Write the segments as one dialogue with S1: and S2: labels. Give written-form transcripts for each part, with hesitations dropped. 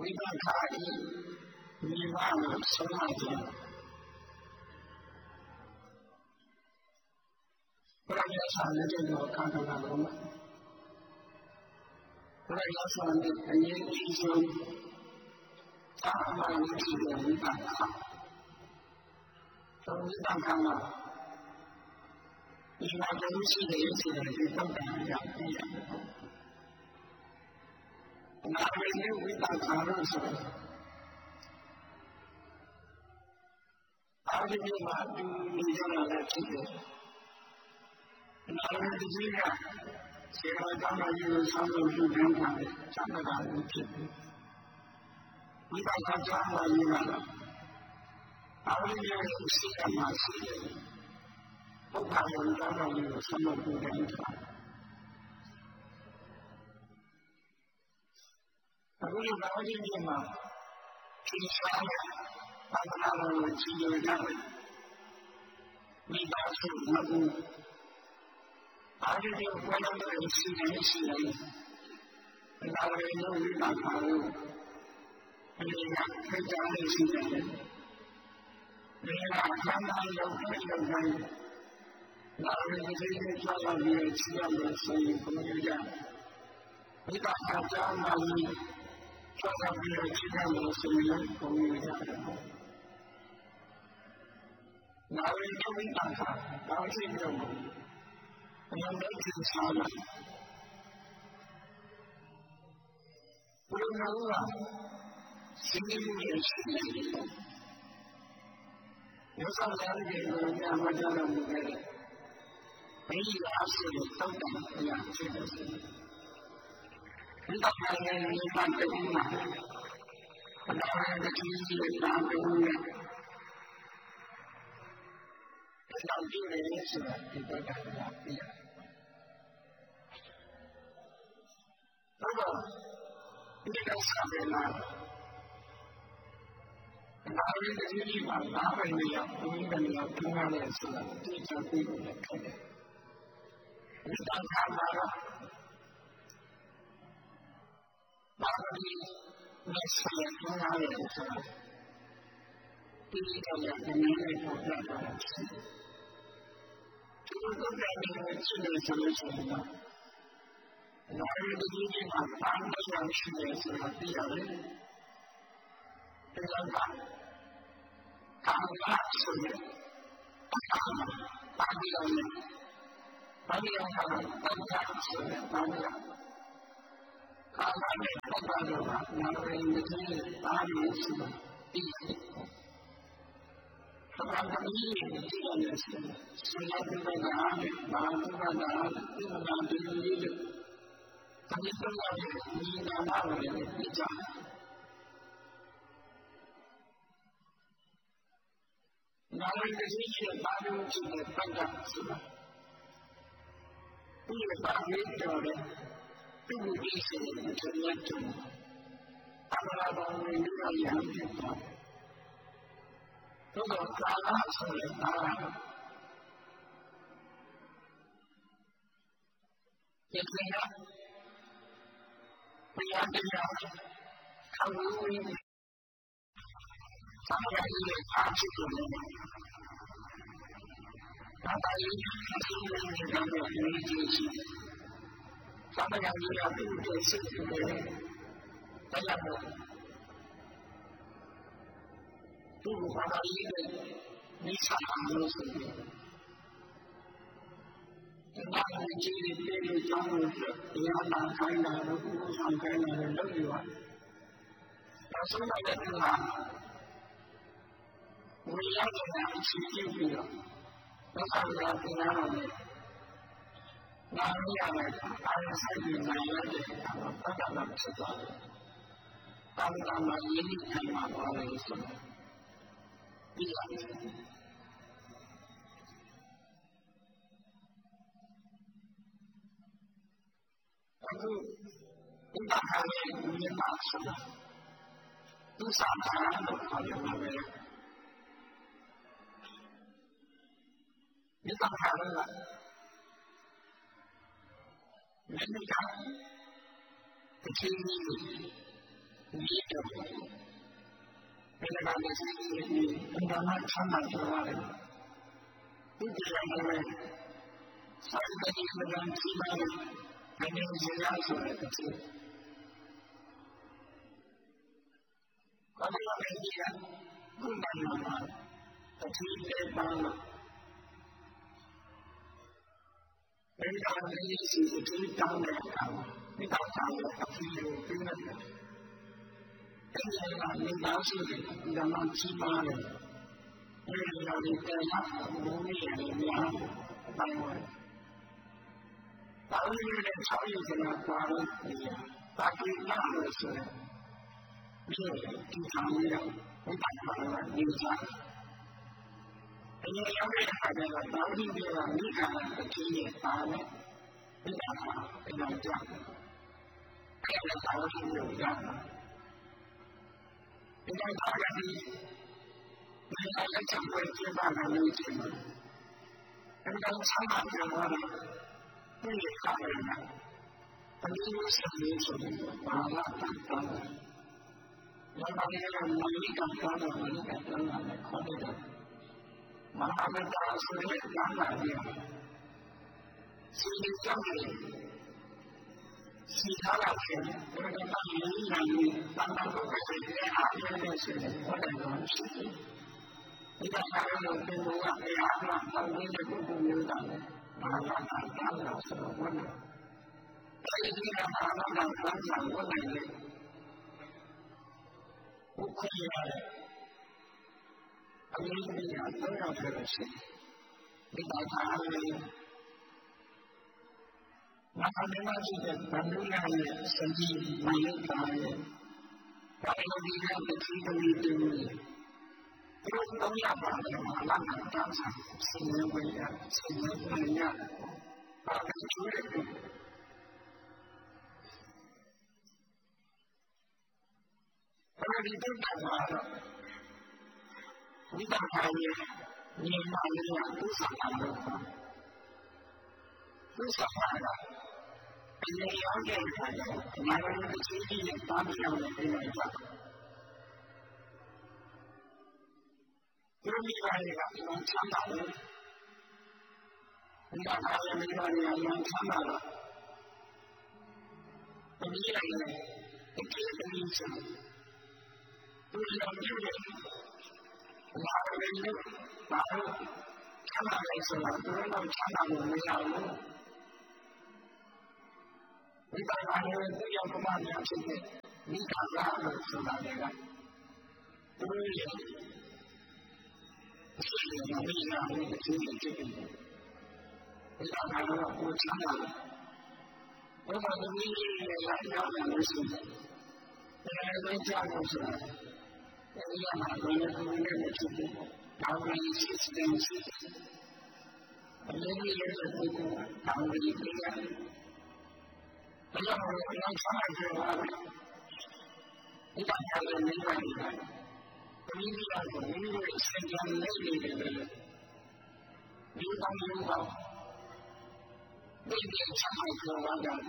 S1: ိပခါဤမိဘကိုဆုံးမခြင်းဘုရားရဲ့ဆောင်ရတဲ့ကိုကာကလာလို့ဘုရားရဲ့ဆောင်တဲ့အရေးကြီးဆုံးသာမန်ကြီးတဲ့မိဘခါဆုံးမိဘခါမှာဒီမှာတလူရှိတဲ့ဆိုတဲ့ဒီတော့တယ်ရပြီနာမည်ဝိပဿနာလို့ဆိုအားဒီမှာဒီနေရာနဲ့ဖြစ်တယ်နာမည်ကြီးကစေဝါကမကြီးကိုဆောင်းလို့ပြုခံတာလေစံတာကိုဖြစ်တယ်ဝိပဿနာကျောင်းမှာယူလာတာအားဒီရဲ့ရှိကမှာရှိတယ်ဘုရားရဲ့ကျောင်းမှာယူလို့ဆောင်းလို့ပြုခံတာအခုဒီဘာလို့ဒီမှာဒီစားရပါဒနာကိုကြည့်ရတာမိသားစုမဟုတ်အားဒီကိုဘယ်လိုလဲရှိနေဒါလည်းလို့ဒီမှာပါလို့ဒီကခေတ္တလေးရှိတယ်ဒီကဆန္ဒရောက်တဲ့ရောက်တိုင်းဒါလည်းဒီလိုကြောက်ရပြီးချီရမယ်ဆိုရင်ဘုရားရဒီကအားကြောင့်မှကျောင်းသားတွေချီရမယ်ဆိုရင်ဘုရားရတယ်နာရီတို့မိသားစုဘာရှိကြလို့ဘယ်လိုလဲသိစားလဲဘုရားကสิ่งที่เราสิ่งนี้เราสร้างสรรค์ที่เราทำมาจากเราเองไม่ใช่อาศัยต้องการอย่างเช่นนั้นเราต้องการมีความเป็นมาเราต้องการที่จะทำเป็นมาเราที่เรียนสิ่งที่เราทำมาเนี่ยแล้วก็ที่เราสร้างเป็นมาနာရီကြီးမှာနားပိုင်နေရဘုရားကနေထူးရတဲ့ဆိုတာသိချင်ပြီးတော့ဖြစ်တယ်။ဒီတန်ခါမှာတော့ဘာလို့ဒီဆက်ရထူးရတဲ့ဆိုတာဒီကလည်းနည်းနည်းပေါ်လာတာရှိတယ်။ဒီလိုကလည်းရှိနေဆိုလို့ရှိရင်နာရီကြီးမှာပန်းတရားရှိနေဆိုတာသိရတယ်။ဒီလိုကကာမဆိုတဲ့ကာမပါဠိတော်နဲ့ပါဠိတော်ကတရားဆိုတဲ့ပါဠိတော်ကာမနဲ့ပတ်သက်လို့ကနာမည်ကြီးပါဠိဆိုပြီးသဘာဝကြီးကိုကြည့်ရမယ်ဆိုရင်ဆေယပုဒ္ဒါနဲ့ဘာဝုဒ္ဒါနဲ့ဒီမှာဒီလိုလေးတတိယရဲ့ဒီနာမကိုလည်းသိကြနာရီကြီးရဲ့ဘာလို့ဖြစ်တဲ့ပတ်သက်ဆိုတာဒီဘာလို့တော်လဲသူ့ကိုသိစေတဲ့တရားတွေအမှန်တော်ကိုယူရရဖြစ်တာတို့တော့ကာလဆိုတဲ့ဘာလဲဒီကိစ္စဘုရားတရားခေါင်းဝင်သာယာရဲ့အားထုတ်တယ်ဘာသာရေးအစီအစဉ်တွေကတော့အရေးကြီးရှိသာယာရေးအပြုအကျစိတ်တွေတရားပေါ်သူ့ဘာသာရေးနဲ့မိစ္ဆာအောင်လို့ဆိုပြီးဒါကကြည့်ပြီးတဲ့ကြောင်းကိုတရားနာခိုင်းတာလို့ဥပ္ပဆောင်ခိုင်းတာလို့လုပ်ယူရတယ်ဒါဆိုတဲ့အခါဝိရဒနာအချင်းချင်းပြီးတော့ဘုရားကတရားတော်နဲ့နာမည်ရတယ်အာရဆိုင်ကိုနာရတဲ့အခါမှာပတ်သက်တာဖြစ်သွားတယ်။တာမန်မှာယဉ်ခံမှာပါလို့ဆိုပြီးရတယ်။အခုဒီဘာသာရေးမြင်မှာဆိုတာသူစားတာလို့ခေါ်ရမှာပဲ။ဒီသံဃာကမြင်ကြအချင်းကြီးရေးတော့ဘယ်လိုလဲဆိုရင်ဒီအမှန်ချမ်းသာကြရတယ်ဒီကြမ်းတယ်ဆိုင်တဲ့ဒီကံကြီးမားတဲ့အနေနဲ့ရဆိုတဲ့တစ်ချက်ဘာလို့လဲဒီကဘုရားမှာတတိယပါလို့ဘယ်ကောင်ကြီးစီတီးတောင်းတဲ့အခါမိသားစုရဲ့အဖြစ်ကိုပြနေတယ်။အဲဒီကမိသားစုရဲ့ဒီမှာကြီးမားတယ်။အဲဒီလိုဒီကမှာဘုံရည်ရများပိုင်းဝင်။ဘာလို့လဲဆိုရင်ဆောင်းရည်ကပါလို့ပါကိလာလို့ဆိုရင်ဒီဆောင်ရတဲ့မိသားစုကနေစားအရင်ရောက်တဲ့အခါကျတော့တောင်းကြည့်ပြီးတော့မိခါအကြီးနဲ့ပါမယ်မိသားစုပြန်လာကြတယ်အဲ့ဒါတောင်းကြည့်လို့ရတယ်ဒီတော့ဒါကဒီလက်ချပွဲကျင်းပလာလို့ရှိရင်အဲ့ဒါဆမ်းပါကြတော့ဒီခါရမှာအနည်းငယ်ဆက်လို့ဆိုရင်ဘာလာတတ်တယ်ဘာလို့လဲမိကကတော့မိကကတော့ခေါ်တယ်မဟာဗတာဆိုတဲ့ကျမ်းစာကြီးစီဒီကြောင့်စီထားလာတယ်ဘယ်တော့မှမင်းနိုင်ဘူးဘာလို့လဲဆိုရင်အားရတဲ့ဆိုရင်ဘာလို့ရှိတယ်ဒီကကတော့ဘယ်လိုလဲအားမတောင်းနေတဲ့ပုဂ္ဂိုလ်မျိုးတာလဲဘာသာတာလို့ဆိုတော့ဘာလဲအဲဒီကဘာသာတာဘာသာဝင်နေတယ်ဘုရားအရေးကြီးတာတော့ပြောရှိဒီတိုင်းအားလည်းငါကလည်းရှိတဲ့ဘုရားရဲ့စံကြီးမယုတ်တာရဲ့ဘာလို့ဒီလိုတစ်ခုတည်းတူလဲဒီလိုတော့ရပါတယ်မှာလာတာတောင်းစားစင်ရဝင်ရစင်ရဝင်ရဘာလို့ကျူးလဲအဲဒီတော့ဒီကနေ့ညီမလေးကသူ့ဆောင်တာလို့သူ့ဆောင်တာအရင်ရောက်တဲ့အခါကျငါတို့တစ်ချိန်ကြီးနဲ့တားပြောင်းနေတယ်လို့ပြောသူမိဘတွေကမှချမ်းသာတယ်ဒီကနေ့မိဘတွေကမှချမ်းသာတယ်ဒီလိုလေဒီကိစ္စကိုသူလည်းပြောတယ်ဘာလို့လဲဘာလို့ချမ်းသာလဲဆိုတော့သူတို့ချမ်းသာလို့မရဘူးဒီကနေ့သူရောက်မှများဖြစ်တယ်ဒီကစားလို့ဆိုတာကသူတို့ရဲ့အရှိန်နဲ့မိနာနဲ့အကျိုးဖြစ်တယ်ဒီကနေ့ကိုချမ်းသာတယ်ဘုရားသမီးရဲ့ရောက်လာလို့ရှိတယ်ဒါလည်းကြောက်လို့ဆိုတာဒီမှာဘယ်လိုလုပ်လဲဖြစ်တယ်တောင်းရရှိတဲ့ရှိအလေးရတဲ့ပုဂ္ဂိုလ်တောင်းရည်ပြရတယ်ဘယ်လိုလဲဆောင်းရကြပါလဲဒီကနေ့လည်းနေပါလိမ့်မယ်ဒီလိုမျိုးမိမိတို့စံကြံနေနေတယ်ဒီတောင်းရတော့ဒီချမ်းသာကြပါတော့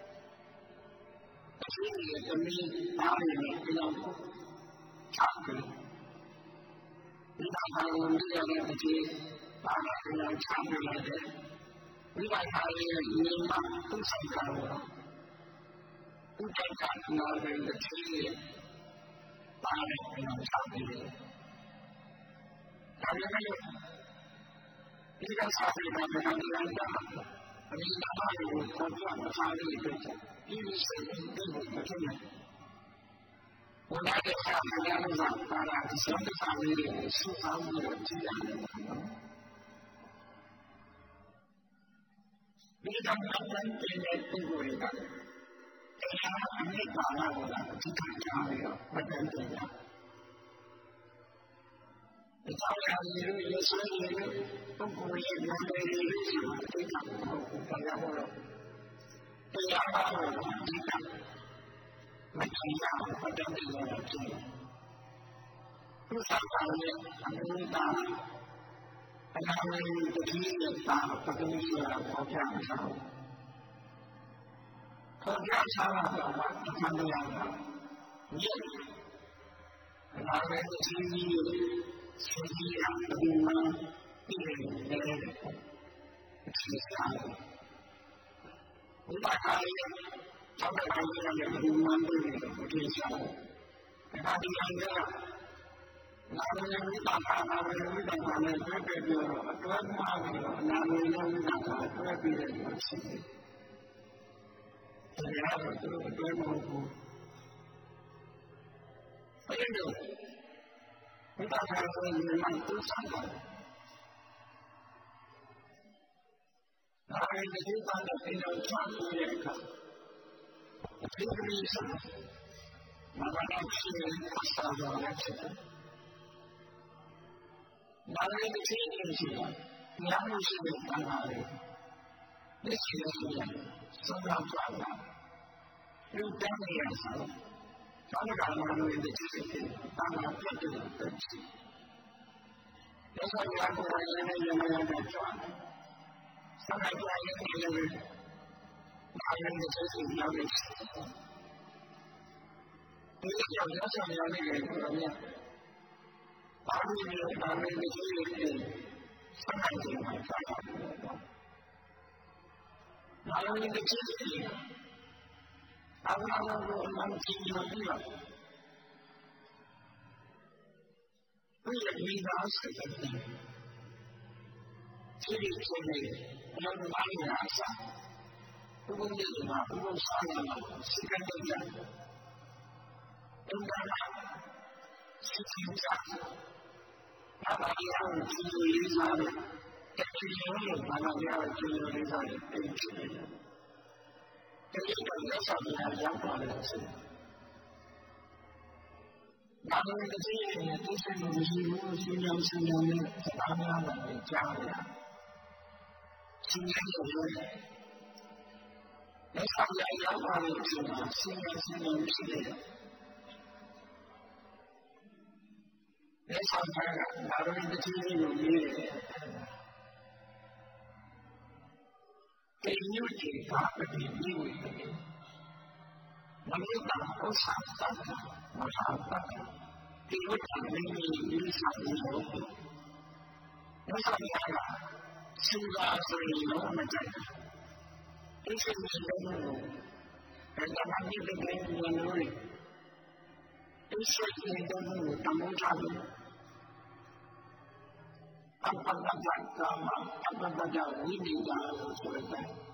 S1: ဒီလိုသမီးအားရနေတယ်ချာတယ်ဒီကနေ့လည်းရတဲ့အခြေပါလာတယ်ချာတယ်ဒီကနေ့လည်းညီမသူ့ဆိုင်ကတော့သူ့တိုင်ကနားတယ်တဲ့ပါတယ်ချာတယ်ဒါပေမဲ့ဒီကစားတဲ့ဘာမှမလုပ်တာအမေကဘာလို့ခေါ်ပြမထားရတဲ့ဒီလိုစိတ်တွေမဖြစ်နိုင်ဘုရားရဲ့ဆရာများကပါလာဒီစံတပါလေးကိုစုဆောင်ပြီးတော့ကြည့်ရတယ်။ဒီကံကံတဲ့ပုဂ္ဂိုလ်တွေကတရားအမြင့်ပါလာတော့အထူးကြားပြီးတော့မတန်တယ်။ဒီကြောင့်လည်းရေဆွေးနေပုဂ္ဂိုလ်ရဲ့နာမည်လေးဆိုတာသိတာမဟုတ်ဘူး။ဘာလို့လဲ။တရားပါတော့ဒီကမတင်ရဘူးပတ်တယ်လို့ပြောတယ်။သူစားတာလည်းအမှုတာအနာမည်တတိယတာပတ်တယ်ဆိုတာပေါ်ပြချောင်း။ပေါ်ပြချောင်းတော့ဒီကံရတာ nhất là cái suy nghĩ là vì mà tiền để chỉ sao chúng ta thấy trong cái này là vì mà vì sao người ta đi ăn đó làm nên cái bản thân làm nên cái bản thân này cái điều cái mà làm nên cái bản thân cái điều mà chỉ thì là cái mà bây giờ chúng ta phải người làm tốt sáng tạo là cái chúng ta là cái đầu sáng của người cả cái lý do mà nó đang suy nghĩ sao đó là gì là cái suy nghĩ gì nhắm vào suy nghĩ của người cái suy nghĩ gì sao làm sao là những cái này là sao Kalau kalau itu cerita, tanah itu terus. Jadi yang yang ada cuaca, sangat banyak yang itu cerita yang itu. Ini yang ini, kami itu cerita sangat banyak. Kalau itu cerita. Orang-orang tinggal dia, dia tidak seperti ciri-ciri yang lain rasa, bukan dia, bukan saya, sebenarnya, adalah sekitar apa yang dilihat, kemudian apa yang dilihat itu. Jadi kalau saya yang paling sih, kalau itu itu senyum sekarang berjalan, senyum saya yang paling senyum saya kalau itu Kayaknya kita begini, wanita masyarakat tidak memiliki satu misalnya sudah sering menjadi itu dan nanti dengan menulis itu dengan tamu tamu apa saja ini dan sebagainya